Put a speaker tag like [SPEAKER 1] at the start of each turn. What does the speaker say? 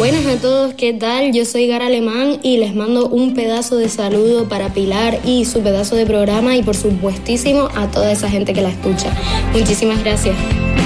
[SPEAKER 1] Buenas a todos, ¿qué tal? Yo soy Gara Alemán y les mando un pedazo de saludo para Pilar y su pedazo de programa y por supuestísimo a toda esa gente que la escucha. Muchísimas gracias.